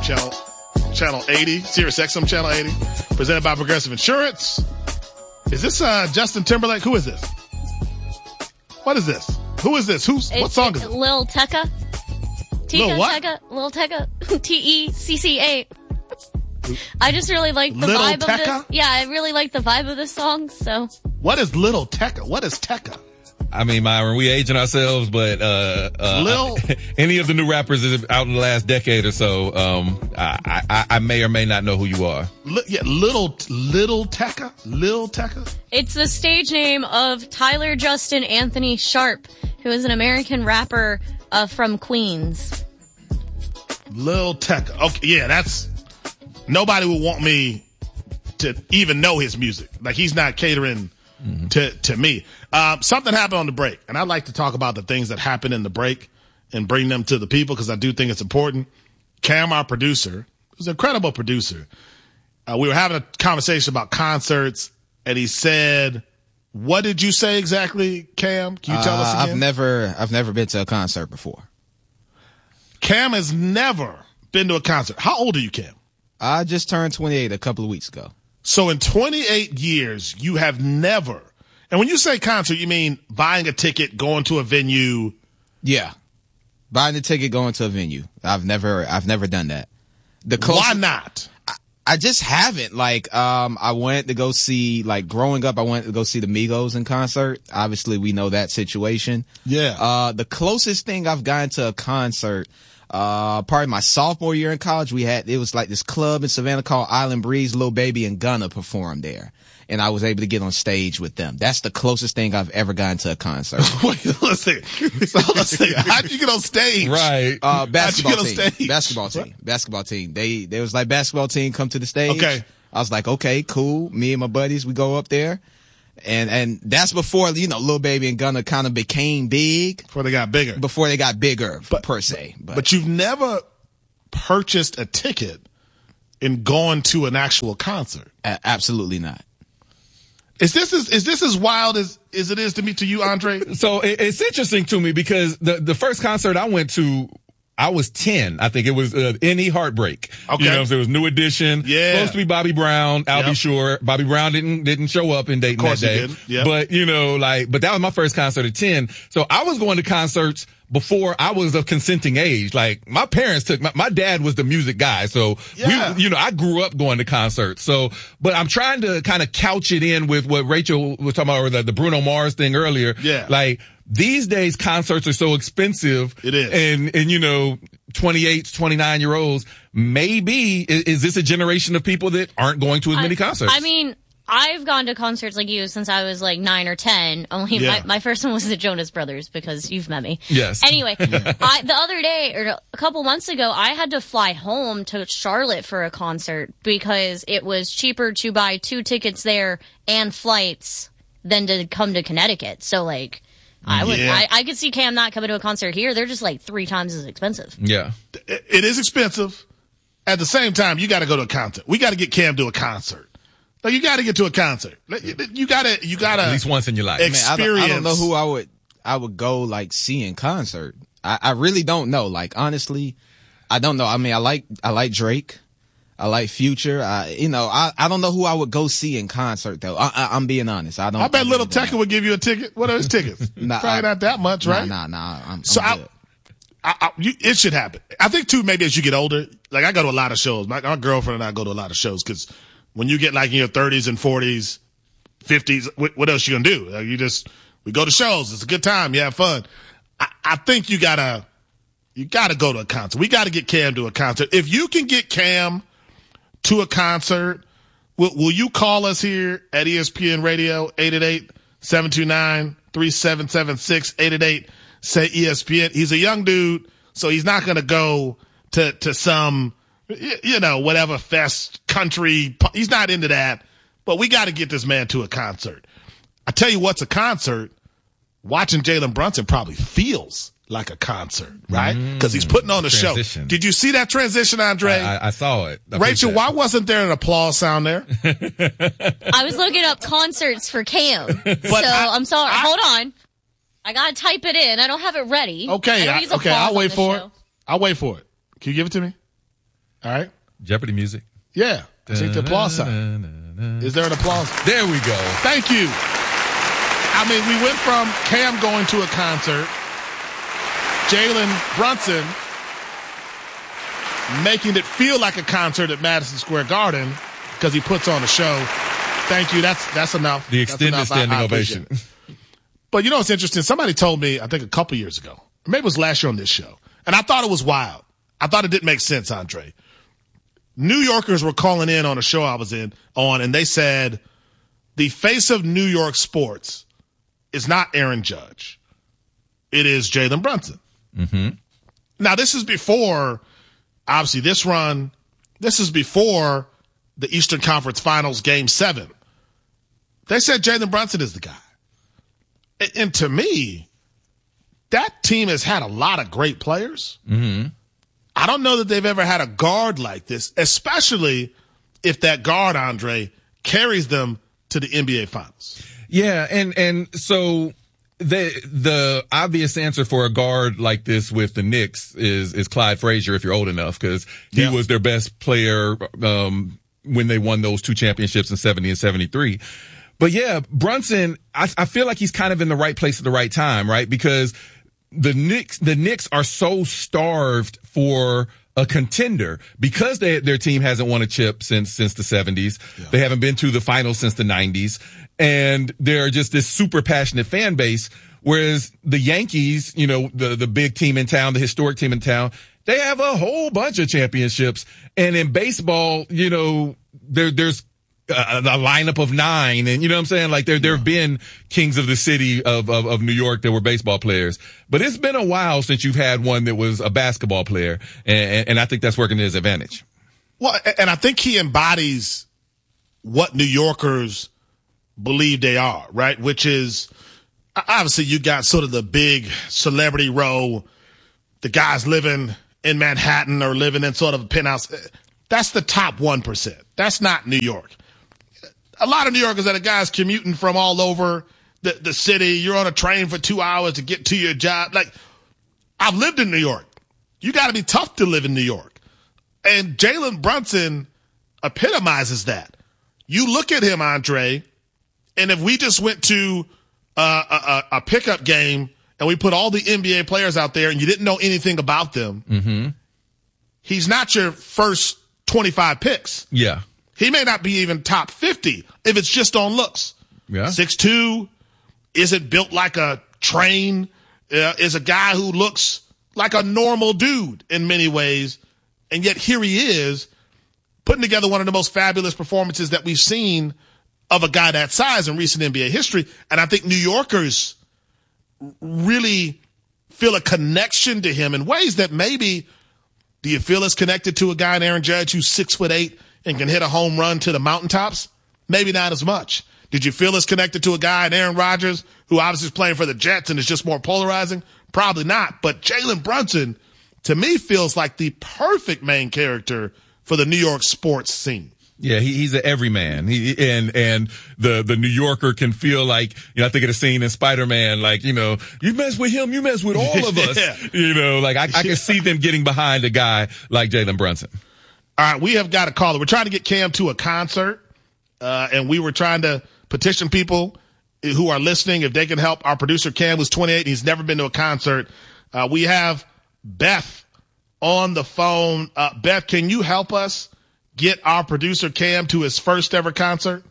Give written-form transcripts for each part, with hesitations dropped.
Channel 80, Sirius XM Channel 80, presented by Progressive Insurance. Is this Justin Timberlake? Who is this? What is this? Who is this? What song is it? Lil Tecca. Lil what? Lil Tecca. Tecca. I just really like the Little vibe Tecca? of this. Yeah, I really like the vibe of this song, so. What is Little Tecca? What is Tecca? I mean, Myron, we aging ourselves, but any of the new rappers is out in the last decade or so. I may or may not know who you are. Little Tecca, Lil Tecca. It's the stage name of Tyler Justin Anthony Sharp, who is an American rapper from Queens. Lil Tecca. Okay, yeah, that's nobody would want me to even know his music. Like he's not catering to me. Something happened on the break, and I'd like to talk about the things that happen in the break and bring them to the people because I do think it's important. Cam, our producer, who's an incredible producer, we were having a conversation about concerts, and he said, what did you say exactly, Cam? Can you tell us again? I've never been to a concert before. Cam has never been to a concert. How old are you, Cam? I just turned 28 a couple of weeks ago. So in 28 years, you have never, and when you say concert, you mean buying a ticket, going to a venue? Yeah. Buying a ticket, going to a venue. I've never done that. Why not? I just haven't. I went to go see, growing up, I went to go see the Migos in concert. Obviously, we know that situation. Yeah. The closest thing I've gotten to a concert, probably my sophomore year in college, it was like this club in Savannah called Island Breeze. Lil Baby and Gunna performed there. And I was able to get on stage with them. That's the closest thing I've ever gotten to a concert. Wait, let's see. How'd you get on stage? Right. Basketball team. They was like, basketball team, come to the stage. Okay. I was like, okay, cool. Me and my buddies, we go up there. And that's before, Lil Baby and Gunna kind of became big. Before they got bigger. Per se. But you've never purchased a ticket and gone to an actual concert. Absolutely not. Is this as wild as it is to you, Andre? So it's interesting to me because the first concert I went to, I was 10. I think it was Any Heartbreak. Okay. So it was New Edition. Yeah. Supposed to be Bobby Brown. I'll be sure. Bobby Brown didn't show up in Dayton that day. Of course he didn't. But but that was my first concert at 10. So I was going to concerts before I was of consenting age. Like my parents my dad was the music guy. So I grew up going to concerts. So, but I'm trying to kind of couch it in with what Rachel was talking about, or the Bruno Mars thing earlier. Yeah. Like these days concerts are so expensive. It is. And 28, 29-year-olds, maybe is this a generation of people that aren't going to as many concerts? I mean, I've gone to concerts like you since I was 9 or 10. Only my first one was the Jonas Brothers because you've met me. Yes. Anyway, the other day or a couple months ago, I had to fly home to Charlotte for a concert because it was cheaper to buy 2 tickets there and flights than to come to Connecticut. So I could see Cam not coming to a concert here. They're just 3 times as expensive. Yeah. It is expensive. At the same time, you got to go to a concert. We got to get Cam to a concert. Like you got to get to a concert. You got to at least once in your life. Experience. I don't know who I would go see in concert. I really don't know. Honestly, I don't know. I mean, I like Drake. I like Future. I don't know who I would go see in concert though. I'm being honest. I bet Little Tecca would give you a ticket. What are his tickets? Probably not that much, right? Nah. I'm good. It should happen. I think too, maybe as you get older, I go to a lot of shows. My girlfriend and I go to a lot of shows because when you get in your 30s and 40s, 50s, what else you gonna do? We go to shows. It's a good time. You have fun. I think you gotta go to a concert. We gotta get Cam to a concert. If you can get Cam to a concert, will you call us here at ESPN Radio, 888-729-3776, 888 say ESPN. He's a young dude, so he's not gonna go to some whatever fest country. He's not into that, but we got to get this man to a concert. I tell you what's a concert. Watching Jalen Brunson probably feels like a concert, right? Because he's putting on a show. Did you see that transition, Andre? I saw it. Rachel, why wasn't there an applause sound there? I was looking up concerts for Cam. I'm sorry. Hold on. I got to type it in. I don't have it ready. Okay, I'll wait for it. I'll wait for it. Can you give it to me? All right. Jeopardy music. Yeah. I think the applause sign. Is there an applause? There we go. Thank you. I mean, we went from Cam going to a concert, Jalen Brunson making it feel like a concert at Madison Square Garden because he puts on a show. Thank you. That's enough. The extended standing ovation. But you know what's interesting? Somebody told me, I think a couple years ago, or maybe it was last year on this show, and I thought it was wild. I thought it didn't make sense, Andre. New Yorkers were calling in on a show I was on, and they said the face of New York sports is not Aaron Judge. It is Jalen Brunson. Mm-hmm. Now, this is before, obviously, this is before the Eastern Conference Finals Game 7. They said Jalen Brunson is the guy. And to me, that team has had a lot of great players. Mm-hmm. I don't know that they've ever had a guard like this, especially if that guard, Andre, carries them to the NBA Finals. Yeah, and so the obvious answer for a guard like this with the Knicks is Clyde Frazier, if you're old enough, because he was their best player when they won those two championships in 70 and 73. But yeah, Brunson, I feel like he's kind of in the right place at the right time, right? Because the Knicks are so starved for a contender because their team hasn't won a chip since the 70s. Yeah. They haven't been to the finals since the 90s. And they're just this super passionate fan base. Whereas the Yankees, you know, the big team in town, the historic team in town, they have a whole bunch of championships. And in baseball, you know, there's a lineup of 9, and you know what I'm saying? Like there have been kings of the city of New York that were baseball players, but it's been a while since you've had one that was a basketball player, and I think that's working to his advantage. Well, and I think he embodies what New Yorkers believe they are, right? Which is, obviously you got sort of the big celebrity row, the guys living in Manhattan or living in sort of a penthouse. That's the top 1%. That's not New York. A lot of New Yorkers are the guys commuting from all over the city. You're on a train for 2 hours to get to your job. Like, I've lived in New York. You got to be tough to live in New York. And Jalen Brunson epitomizes that. You look at him, Andre, and if we just went to a pickup game and we put all the NBA players out there and you didn't know anything about them, mm-hmm. he's not your first 25 picks. Yeah. He may not be even top 50 if it's just on looks. Yeah. 6'2", isn't built like a train, is a guy who looks like a normal dude in many ways. And yet here he is putting together one of the most fabulous performances that we've seen of a guy that size in recent NBA history. And I think New Yorkers really feel a connection to him in ways that maybe, do you feel as connected to a guy in Aaron Judge who's 6'8" and can hit a home run to the mountaintops? Maybe not as much. Did you feel as connected to a guy in Aaron Rodgers who obviously is playing for the Jets and is just more polarizing? Probably not. But Jalen Brunson, to me, feels like the perfect main character for the New York sports scene. Yeah, he's an everyman. And the New Yorker can feel like, you know, I think of the scene in Spider-Man, like, you know, you mess with him, you mess with all of us. Yeah. You know, like I can see them getting behind a guy like Jalen Brunson. All right, we have got a caller. We're trying to get Cam to a concert, and we were trying to petition people who are listening if they can help. Our producer Cam was 28 and he's never been to a concert. We have Beth on the phone. Beth, can you help us get our producer Cam to his first ever concert?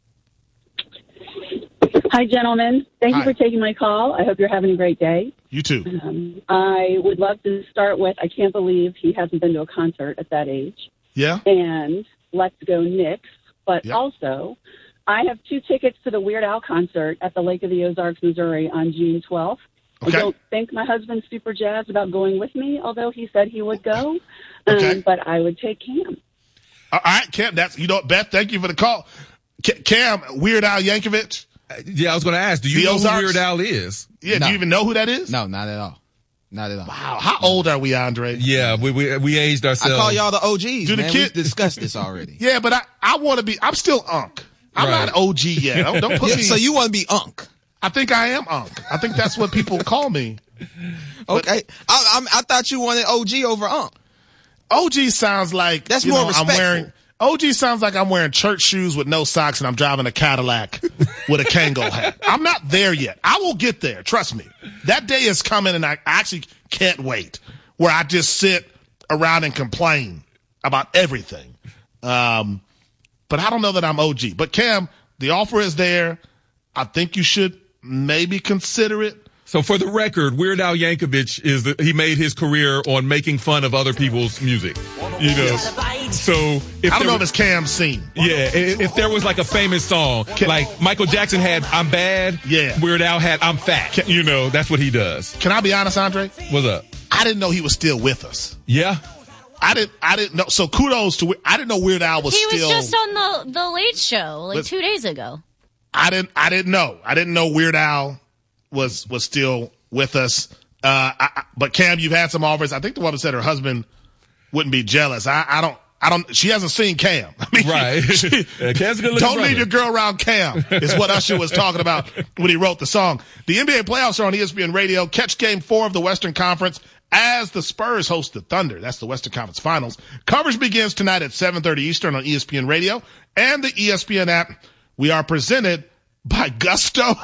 Hi, gentlemen. Thank you for taking my call. I hope you're having a great day. You too. I would love to start with, I can't believe he hasn't been to a concert at that age. Yeah. And let's go Knicks. But also, I have 2 tickets to the Weird Al concert at the Lake of the Ozarks, Missouri on June 12th. Okay. I don't think my husband's super jazzed about going with me, although he said he would go. Okay. But I would take Cam. All right, Cam, Beth, thank you for the call. Cam, Weird Al Yankovic. Yeah, I was going to ask, do you know who Weird Al is? Yeah, No. Do you even know who that is? No, not at all. Not at all. Wow, how old are we, Andre? Yeah, we aged ourselves. I call y'all the OGs, Do the man. kid- We've discussed this already. Yeah, but I want to be, I'm still Unc. I'm Right. not OG yet. Don't put Yeah, me. so you want to be Unc. I think I am Unc. I think that's what people call me. Okay. I thought you wanted OG over Unc. OG sounds like that's more respectful. OG sounds like I'm wearing church shoes with no socks and I'm driving a Cadillac with a Kangol hat. I'm not there yet. I will get there. Trust me. That day is coming and I actually can't wait where I just sit around and complain about everything. But I don't know that I'm OG. But Cam, the offer is there. I think you should maybe consider it. So for the record, Weird Al Yankovic he made his career on making fun of other people's music. You know, so I don't know if it's Cam's scene. Yeah, if there was like a famous song, like Michael Jackson had "I'm Bad," yeah, Weird Al had "I'm Fat." You know, that's what he does. Can I be honest, Andre? What's up? I didn't know he was still with us. Yeah. I didn't know. So kudos to. I didn't know Weird Al was still. He was just on the Late Show 2 days ago. I didn't know. I didn't know Weird Al was still with us. But Cam, you've had some offers. I think the woman said her husband wouldn't be jealous. I don't. She hasn't seen Cam. I mean, right. Cam's a good don't leave your girl around Cam is what Usher was talking about when he wrote the song. The NBA playoffs are on ESPN Radio. Catch Game 4 of the Western Conference as the Spurs host the Thunder. That's the Western Conference Finals. Coverage begins tonight at 7:30 Eastern on ESPN Radio and the ESPN app. We are presented by Gusto.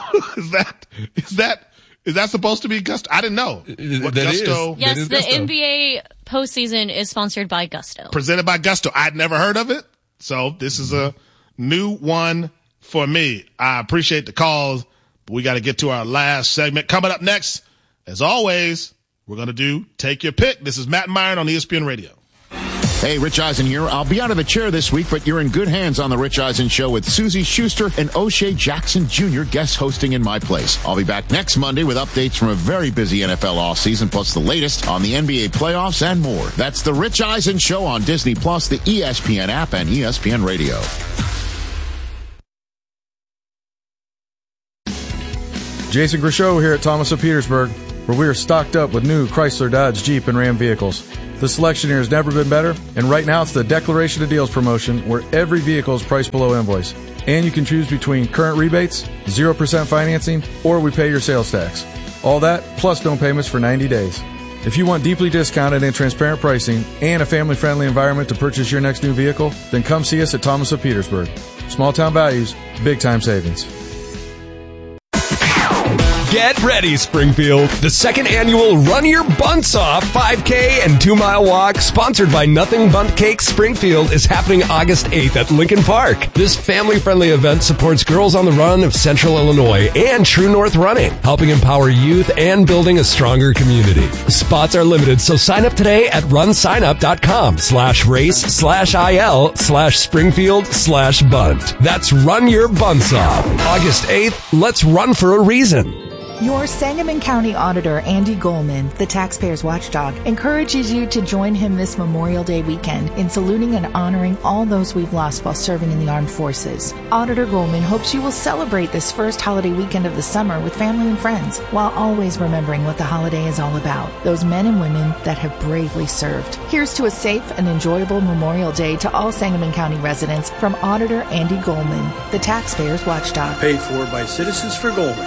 Is that supposed to be Gusto? I didn't know. What Gusto? Yes, the NBA postseason is sponsored by Gusto. Presented by Gusto. I'd never heard of it, so this is a new one for me. I appreciate the calls, but we got to get to our last segment. Coming up next, as always, we're going to do Take Your Pick. This is Matt Myron on ESPN Radio. Hey, Rich Eisen here. I'll be out of the chair this week, but you're in good hands on The Rich Eisen Show with Susie Schuster and O'Shea Jackson Jr. guest hosting in my place. I'll be back next Monday with updates from a very busy NFL offseason, plus the latest on the NBA playoffs and more. That's The Rich Eisen Show on Disney+, the ESPN app, and ESPN Radio. Jason Grishow here at Thomas of Petersburg, where we are stocked up with new Chrysler, Dodge, Jeep, and Ram vehicles. The selection here has never been better, and right now it's the Declaration of Deals promotion where every vehicle is priced below invoice. And you can choose between current rebates, 0% financing, or we pay your sales tax. All that, plus no payments for 90 days. If you want deeply discounted and transparent pricing and a family-friendly environment to purchase your next new vehicle, then come see us at Thomas of Petersburg. Small town values, big time savings. Get ready, Springfield. The second annual Run Your Bunts Off 5K and 2-mile walk, sponsored by Nothing Bundt Cake Springfield, is happening August 8th at Lincoln Park. This family-friendly event supports Girls on the Run of Central Illinois and True North Running, helping empower youth and building a stronger community. Spots are limited, so sign up today at runsignup.com/race/IL/Springfield/Bunt. That's Run Your Bunts Off. August 8th, let's run for a reason. Your Sangamon County Auditor, Andy Goldman, the taxpayer's watchdog, encourages you to join him this Memorial Day weekend in saluting and honoring all those we've lost while serving in the armed forces. Auditor Goldman hopes you will celebrate this first holiday weekend of the summer with family and friends, while always remembering what the holiday is all about, those men and women that have bravely served. Here's to a safe and enjoyable Memorial Day to all Sangamon County residents from Auditor Andy Goldman, the taxpayer's watchdog. Paid for by Citizens for Goldman.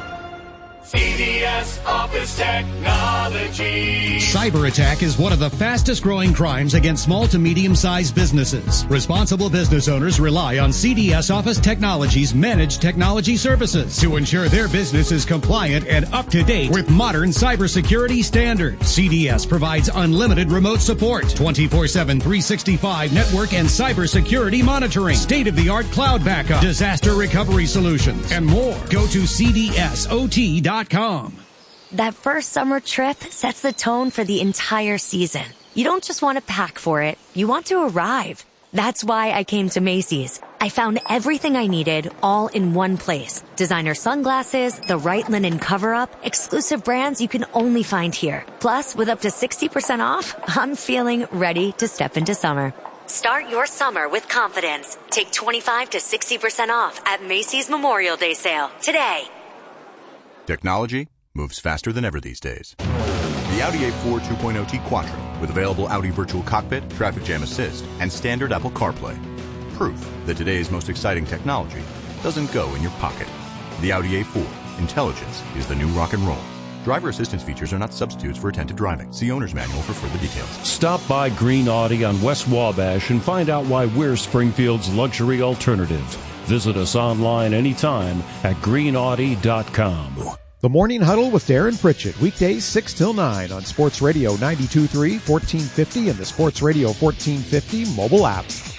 CDS Office Technology. Cyber attack is one of the fastest growing crimes against small to medium-sized businesses. Responsible business owners rely on CDS Office Technology's managed technology services to ensure their business is compliant and up to date with modern cybersecurity standards. CDS provides unlimited remote support, 24/7, 365 network and cybersecurity monitoring, state-of-the-art cloud backup, disaster recovery solutions, and more. Go to cdsot.com. That first summer trip sets the tone for the entire season. You don't just want to pack for it, you want to arrive. That's why I came to Macy's. I found everything I needed all in one place. Designer sunglasses, the right linen cover-up, exclusive brands you can only find here. Plus, with up to 60% off, I'm feeling ready to step into summer. Start your summer with confidence. Take 25 to 60% off at Macy's Memorial Day sale today. Technology moves faster than ever these days. The Audi A4 2.0T Quattro with available Audi Virtual Cockpit, Traffic Jam Assist, and standard Apple CarPlay. Proof that today's most exciting technology doesn't go in your pocket. The Audi A4. Intelligence is the new rock and roll. Driver assistance features are not substitutes for attentive driving. See owner's manual for further details. Stop by Green Audi on West Wabash and find out why we're Springfield's luxury alternative. Visit us online anytime at greenaudi.com. The Morning Huddle with Darren Pritchett, weekdays 6 till 9 on Sports Radio 92.3, 1450, and the Sports Radio 1450 mobile app.